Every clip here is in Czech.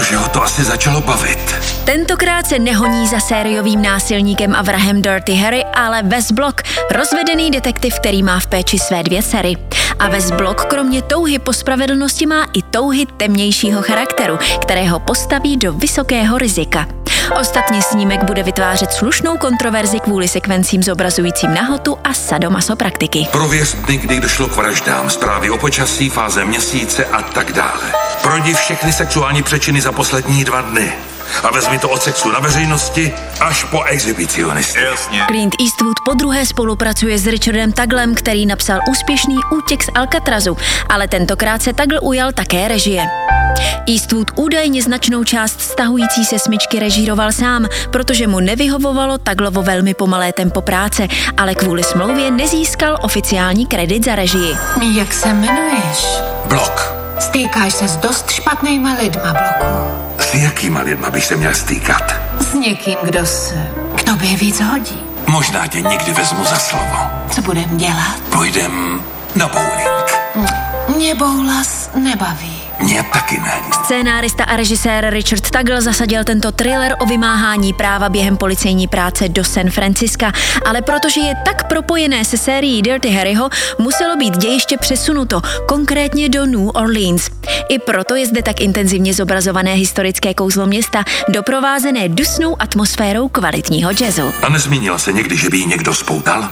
protože ho to asi začalo bavit. Tentokrát se nehoní za sériovým násilníkem a vrahem Dirty Harry, ale Wes Block, rozvedený detektiv, který má v péči své 2 dcery. A Wes Block kromě touhy po spravedlnosti má i touhy temnějšího charakteru, kterého postaví do vysokého rizika. Ostatně snímek bude vytvářet slušnou kontroverzi kvůli sekvencím zobrazujícím nahotu a sadomasopraktiky. Prověř dny, kdy došlo k vraždám, zprávy o počasí, fáze měsíce a tak dále. Projdi všechny sexuální přečiny za poslední 2 dny. A vezmi to od sexu na veřejnosti až po exhibicionisty. Jasně. Clint Eastwood podruhé spolupracuje s Richardem Tugglem, který napsal úspěšný Útěk z Alcatrazu, ale tentokrát se Tuggle ujal také režie. Eastwood údajně značnou část stahující se smyčky režíroval sám, protože mu nevyhovovalo Tugglovo velmi pomalé tempo práce, ale kvůli smlouvě nezískal oficiální kredit za režii. Jak se jmenuješ? Block. Stýkáš se s dost špatnýma lidma, Bloku. S jakýma lidma bych se měl stýkat? S někým, kdo se k tobě víc hodí. Možná tě někdy vezmu za slovo. Co budem dělat? Půjdem na bowling. Mě boulas nebaví. Mě taky ne. Scénárista a režisér Richard Tuggle zasadil tento thriller o vymáhání práva během policejní práce do San Franciska, ale protože je tak propojené se sérií Dirty Harryho, muselo být dějiště přesunuto, konkrétně do New Orleans. I proto je zde tak intenzivně zobrazované historické kouzlo města, doprovázené dusnou atmosférou kvalitního jazzu. A nezmínila se někdy, že by jí někdo spoutal?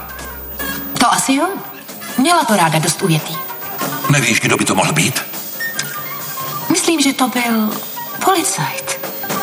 To asi jo. Měla to ráda dost ujetý. Nevíš, kdo by to mohl být? Myslím, že to byl policajt.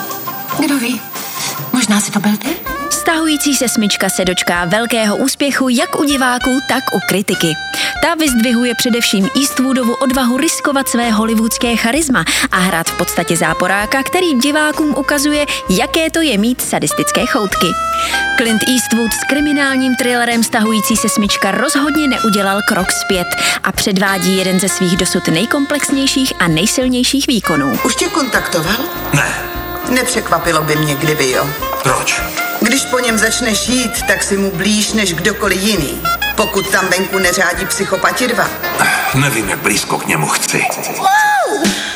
Kdo ví? Možná si to byl ty? Stahující se smyčka se dočká velkého úspěchu jak u diváků, tak u kritiky. Ta vyzdvihuje především Eastwoodovu odvahu riskovat své hollywoodské charisma a hrát v podstatě záporáka, který divákům ukazuje, jaké to je mít sadistické choutky. Clint Eastwood s kriminálním thrillerem Stahující se smyčka rozhodně neudělal krok zpět a předvádí jeden ze svých dosud nejkomplexnějších a nejsilnějších výkonů. Už tě kontaktoval? Ne. Nepřekvapilo by mě, kdyby jo. Proč? Když po něm začneš jít, tak si mu blíž než kdokoliv jiný. Pokud tam venku neřádí psychopati 2. Nevím, jak blízko k němu chci. Wow!